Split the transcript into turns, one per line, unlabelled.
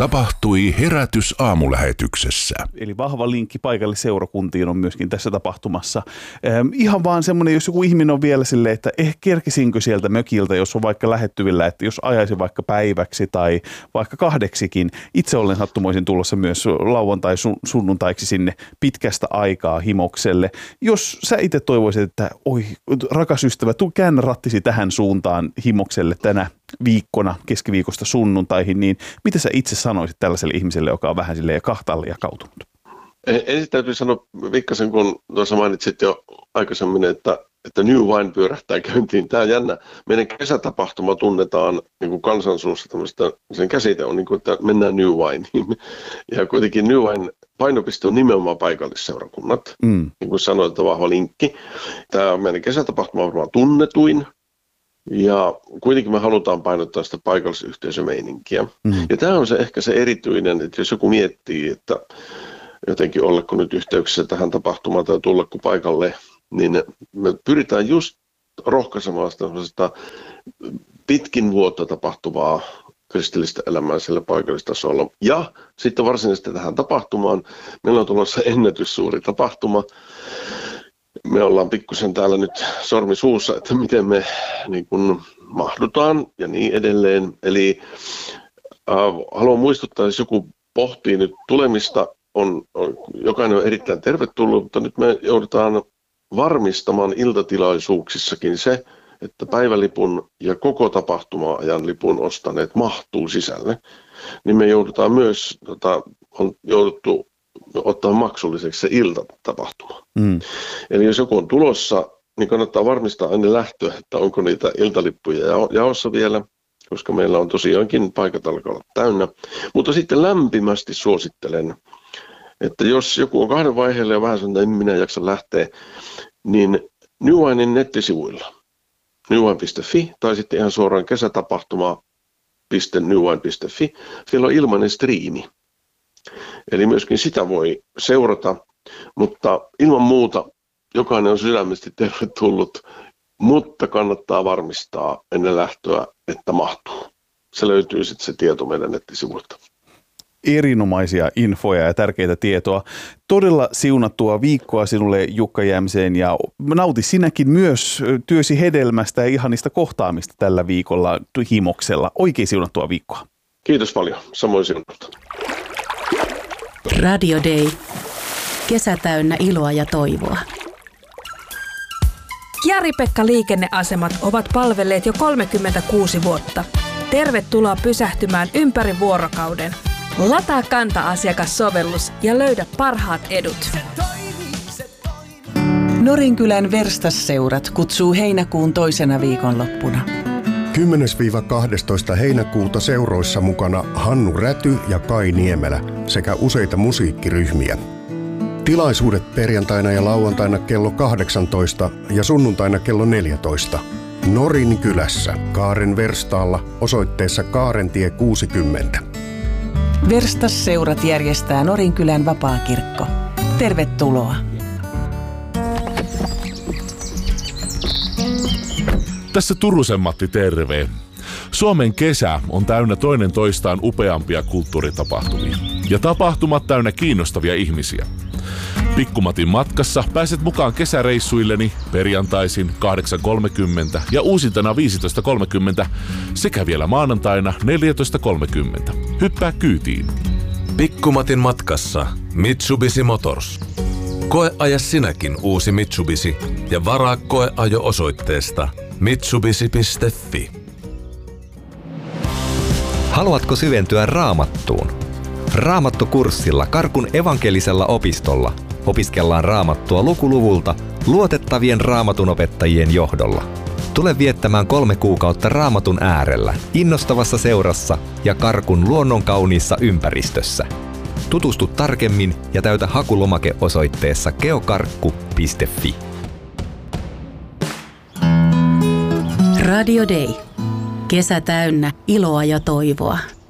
Tapahtui Herätys aamulähetyksessä.
Eli vahva linkki paikallisseurakuntiin on myöskin tässä tapahtumassa. Ihan vaan semmoinen, jos joku ihminen on vielä silleen, että kerkisinkö sieltä mökiltä, jos on vaikka lähettyvillä, että jos ajaisin vaikka päiväksi tai vaikka 2:kin. Itse olen sattumoisin tulossa myös lauantai sunnuntaiksi sinne pitkästä aikaa Himokselle. Jos sä itse toivoisit, että oi rakas ystävä, käännä rattisi tähän suuntaan Himokselle tänä viikkona keskiviikosta sunnuntaihin, niin mitä sä itse sanoisit tällaiselle ihmiselle, joka on vähän silleen kahtaalle ja kautunut?
Ensin täytyy sanoa Vikkasen, kun tuossa mainitsit jo aikaisemmin, että New Wine pyörähtää käyntiin. Tämä on jännä. Meidän kesätapahtuma tunnetaan niin kuin kansansuussa tämmöistä, sen käsite on niin kuin, että mennään New Wineen. Ja kuitenkin New Wine painopiste on nimenomaan paikallisseurakunnat. Niin kuin sanoit, että vahva linkki. Tämä meidän kesätapahtuma on varmaan tunnetuin. Ja kuitenkin me halutaan painottaa sitä paikallisyhteisömeininkiä. Ja tämä on ehkä se erityinen, että jos joku miettii, että jotenkin ollako nyt yhteyksissä tähän tapahtumaan tai tullako paikalle, niin me pyritään just rohkaisemaan sitä pitkin vuotta tapahtuvaa kristillistä elämää sillä paikallistasolla. Ja sitten varsinaisesti tähän tapahtumaan, meillä on tulossa ennätyssuuri tapahtuma. Me ollaan pikkusen täällä nyt sormi suussa, että miten me niin kun mahdutaan ja niin edelleen. Eli haluan muistuttaa, jos joku pohtii nyt tulemista, jokainen on erittäin tervetullut, mutta nyt me joudutaan varmistamaan iltatilaisuuksissakin se, että päivälipun ja koko tapahtuma-ajan lipun ostaneet mahtuu sisälle. Niin me joudutaan myös, on jouduttu ottaa maksulliseksi se iltatapahtuma. Eli jos joku on tulossa, niin kannattaa varmistaa ennen lähtöä, että onko niitä iltalippuja jaossa vielä, koska meillä on tosiaankin paikat alkaa olla täynnä. Mutta sitten lämpimästi suosittelen, että jos joku on 2 vaiheella ja vähän sanoo, että en minä jaksa lähteä, niin New Winein nettisivuilla, newwine.fi tai sitten ihan suoraan kesätapahtuma.newwine.fi, siellä on ilmainen striimi. Eli myöskin sitä voi seurata, mutta ilman muuta jokainen on sydämesti tervetullut, mutta kannattaa varmistaa ennen lähtöä, että mahtuu. Se löytyy sitten se tieto meidän nettisivuilta.
Erinomaisia infoja ja tärkeitä tietoa. Todella siunattua viikkoa sinulle, Jukka Jämseen, ja nauti sinäkin myös työsi hedelmästä ja ihanista kohtaamista tällä viikolla Himoksella. Oikein siunattua viikkoa.
Kiitos paljon. Samoin siunattua.
Radio Day. Kesä täynnä iloa ja toivoa.
Jari-Pekka liikenneasemat ovat palvelleet jo 36 vuotta. Tervetuloa pysähtymään ympäri vuorokauden. Lataa Kanta-asiakassovellus ja löydä parhaat edut.
Norinkylän Verstasseurat kutsuu heinäkuun toisena viikonloppuna.
10-12 heinäkuuta seuroissa mukana Hannu Räty ja Kai Niemelä sekä useita musiikkiryhmiä. Tilaisuudet perjantaina ja lauantaina kello 18 ja sunnuntaina kello 14. Norinkylässä Kaaren Verstaalla osoitteessa Kaarentie 60.
Verstasseurat järjestää Norinkylän vapaakirkko. Tervetuloa!
Tässä Turusen Matti, terve. Suomen kesä on täynnä toinen toistaan upeampia kulttuuritapahtumia. Ja tapahtumat täynnä kiinnostavia ihmisiä. Pikkumatin matkassa pääset mukaan kesäreissuilleni perjantaisin 8.30 ja uusintana 15.30 sekä vielä maanantaina 14.30. Hyppää kyytiin.
Pikkumatin matkassa Mitsubishi Motors. Koeaja sinäkin uusi Mitsubishi ja varaa koeajo osoitteesta mitsubishi.fi.
Haluatko syventyä Raamattuun? Raamattukurssilla Karkun evankelisella opistolla opiskellaan Raamattua lukuluvulta luotettavien raamatunopettajien johdolla. Tule viettämään 3 kuukautta Raamatun äärellä, innostavassa seurassa ja Karkun luonnonkauniissa ympäristössä. Tutustu tarkemmin ja täytä hakulomake osoitteessa geokarkku.fi.
Radio Day. Kesä täynnä iloa ja toivoa.